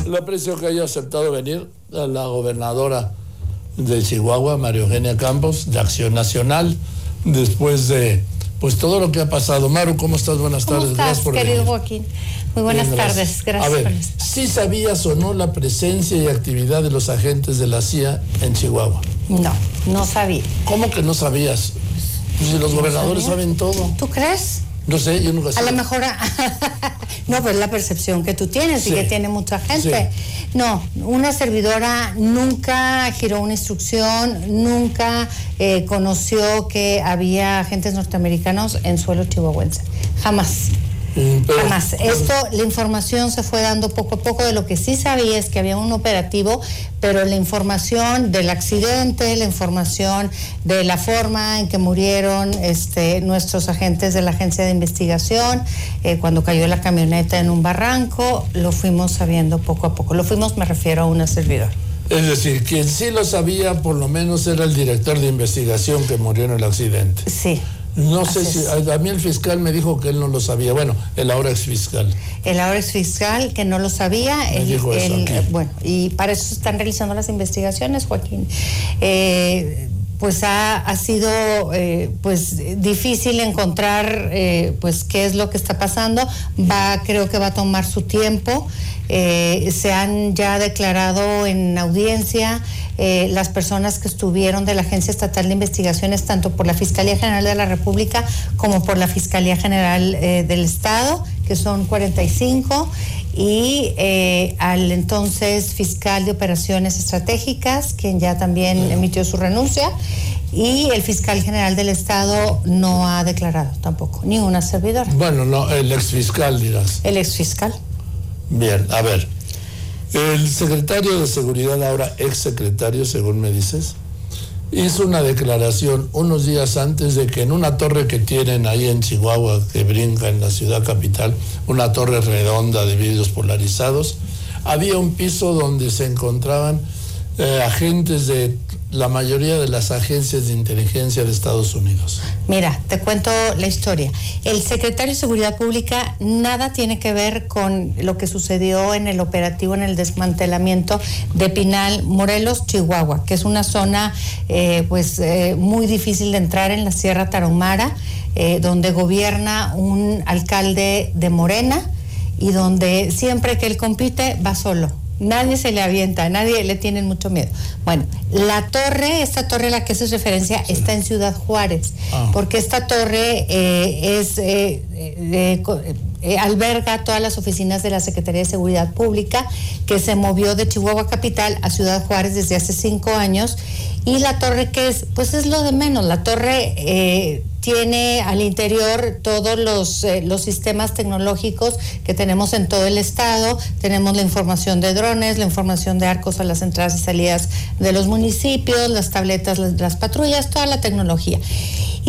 Le aprecio que haya aceptado venir a la gobernadora de Chihuahua, María Eugenia Campos, de Acción Nacional, después de pues todo lo que ha pasado. Maru, ¿cómo estás? Buenas tardes. Gracias por venir. Querido Joaquín. Muy buenas tardes. Gracias. A ver, ¿sí sabías o no la presencia y actividad de los agentes de la CIA en Chihuahua? No sabía. ¿Cómo que no sabías? Pues si los gobernadores saben todo. ¿Tú crees? No sé, yo nunca sé. A lo mejor, no, pero es la percepción que tú tienes y que tiene mucha gente. Sí. No, una servidora nunca giró una instrucción, nunca conoció que había agentes norteamericanos en suelo chihuahuense. Jamás. Jamás. La información se fue dando poco a poco. De lo que sí sabía es que había un operativo, pero la información del accidente, la información de la forma en que murieron nuestros agentes de la agencia de investigación, cuando cayó la camioneta en un barranco, lo fuimos sabiendo poco a poco. Me refiero a una servidora. Es decir, quien sí lo sabía, por lo menos era el director de investigación que murió en el accidente. Sí. No sé si a mí el fiscal me dijo que él no lo sabía. Bueno, el ahora exfiscal. El ahora exfiscal que no lo sabía. Bueno, y para eso se están realizando las investigaciones, Joaquín. Pues ha sido pues difícil encontrar pues qué es lo que está pasando. Creo que va a tomar su tiempo. Se han ya declarado en audiencia las personas que estuvieron de la Agencia Estatal de Investigaciones, tanto por la Fiscalía General de la República como por la Fiscalía General del Estado, que son 45, y al entonces fiscal de Operaciones Estratégicas, quien ya también emitió su renuncia, y el fiscal general del Estado no ha declarado tampoco, ni una servidora. Bueno, no, el exfiscal dirás. El exfiscal. Bien, a ver, el secretario de Seguridad, ahora exsecretario, según me dices, hizo una declaración unos días antes de que en una torre que tienen ahí en Chihuahua, que brinca en la ciudad capital, una torre redonda de vidrios polarizados, había un piso donde se encontraban agentes de la mayoría de las agencias de inteligencia de Estados Unidos. Mira, te cuento la historia. El secretario de Seguridad Pública nada tiene que ver con lo que sucedió en el operativo, en el desmantelamiento de Pinal, Morelos, Chihuahua, que es una zona muy difícil de entrar en la Sierra Tarahumara, donde gobierna un alcalde de Morena y donde siempre que él compite va solo. Nadie se le avienta, nadie le tiene mucho miedo. Bueno, esta torre a la que haces referencia está en Ciudad Juárez, porque esta torre alberga todas las oficinas de la Secretaría de Seguridad Pública, que se movió de Chihuahua Capital a Ciudad Juárez desde hace 5 años. Y la torre, ¿qué es? Pues es lo de menos. La torre tiene al interior todos los sistemas tecnológicos que tenemos en todo el estado. Tenemos la información de drones, la información de arcos a las entradas y salidas de los municipios, las tabletas, las patrullas, toda la tecnología.